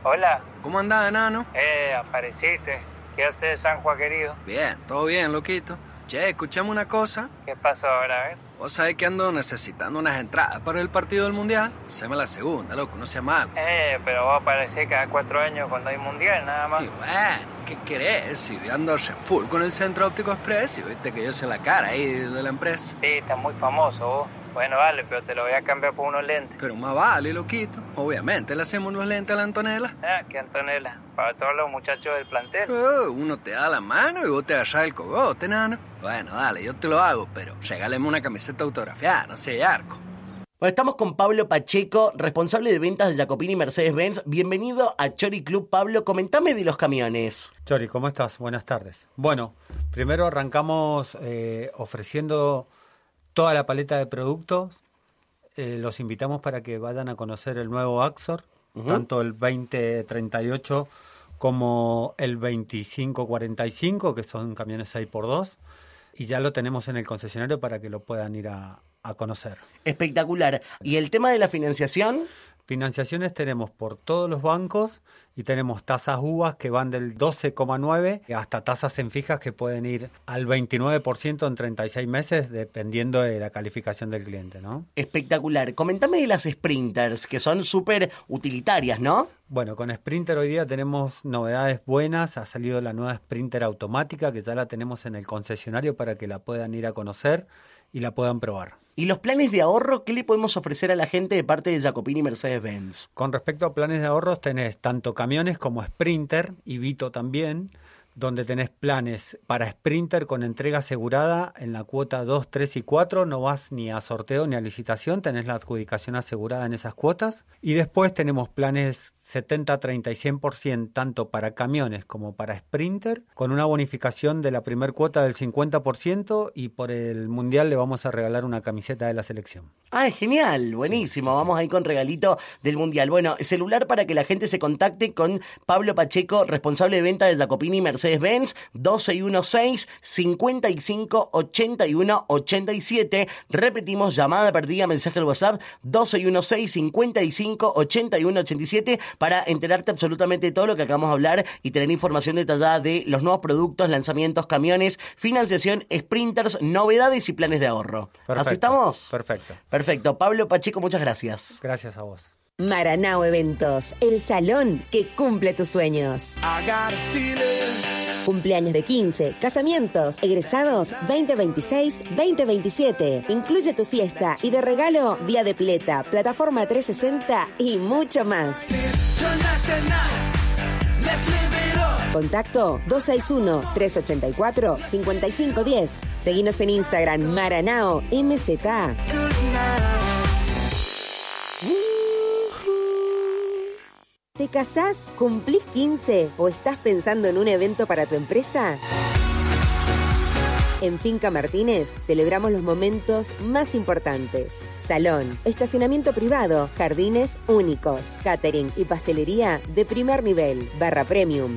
Hola. ¿Cómo andás, enano? Apareciste. ¿Qué haces, Sanjua querido? Bien, todo bien, loquito. Che, escuchame una cosa. ¿Qué pasó ahora, a ver? Vos sabés que ando necesitando unas entradas para el partido del Mundial. Haceme la segunda, loco, no sea malo. Pero vos aparecés cada 4 años cuando hay Mundial, nada más. Y bueno, ¿qué querés? Si ando full con el Centro Óptico Express y viste que yo sé la cara ahí de la empresa. Sí, estás muy famoso vos. Bueno, vale, pero te lo voy a cambiar por unos lentes. Pero más vale, loquito. Obviamente le hacemos unos lentes a la Antonella. ¿Qué Antonella? Para todos los muchachos del plantel. Uno te da la mano y vos te agarrás el cogote, nano. Bueno, dale, yo te lo hago, pero regáleme una camiseta autografiada, no sé, arco. Bueno, estamos con Pablo Pacheco, responsable de ventas de Jacopini Mercedes-Benz. Bienvenido a Chori Club, Pablo. Comentame de los camiones. Chori, ¿cómo estás? Buenas tardes. Bueno, primero arrancamos ofreciendo toda la paleta de productos. Los invitamos para que vayan a conocer el nuevo Axor, tanto el 2038 como el 2545, que son camiones 6x2, y ya lo tenemos en el concesionario para que lo puedan ir a conocer. Espectacular. ¿Y el tema de la financiación? Financiaciones tenemos por todos los bancos y tenemos tasas UVA que van del 12,9 hasta tasas en fijas que pueden ir al 29% en 36 meses dependiendo de la calificación del cliente, ¿no? Espectacular. Comentame de las Sprinters, que son súper utilitarias, ¿no? Bueno, con Sprinter hoy día tenemos novedades buenas. Ha salido la nueva Sprinter automática que ya la tenemos en el concesionario para que la puedan ir a conocer y la puedan probar. ¿Y los planes de ahorro qué le podemos ofrecer a la gente de parte de Jacopini Mercedes-Benz? Con respecto a planes de ahorros tenés tanto camiones como Sprinter y Vito también, donde tenés planes para Sprinter con entrega asegurada en la cuota 2, 3 y 4, no vas ni a sorteo ni a licitación, tenés la adjudicación asegurada en esas cuotas. Y después tenemos planes 70, 30 y 100% tanto para camiones como para Sprinter, con una bonificación de la primer cuota del 50% y por el Mundial le vamos a regalar una camiseta de la selección. Ah, es genial, buenísimo, sí. Vamos ahí con regalito del Mundial. Bueno, celular para que la gente se contacte con Pablo Pacheco, responsable de venta de Jacopini Mercedes-Benz, 1216-5581-87. Repetimos, llamada perdida, mensaje al WhatsApp, 1216-5581-87, para enterarte absolutamente de todo lo que acabamos de hablar y tener información detallada de los nuevos productos, lanzamientos, camiones, financiación, Sprinters, novedades y planes de ahorro. Perfecto, ¿Así estamos? Perfecto. Perfecto. Pablo Pacheco, muchas gracias. Gracias a vos. Maranao Eventos, el salón que cumple tus sueños. Cumpleaños de 15, casamientos, egresados 2026-2027. Incluye tu fiesta y de regalo día de pileta, plataforma 360 y mucho más. Contacto 261-384-5510. Seguinos en Instagram Maranao MZA. ¿Te casás? ¿Cumplís 15? ¿O estás pensando en un evento para tu empresa? En Finca Martínez celebramos los momentos más importantes. Salón, estacionamiento privado, jardines únicos, catering y pastelería de primer nivel, barra premium,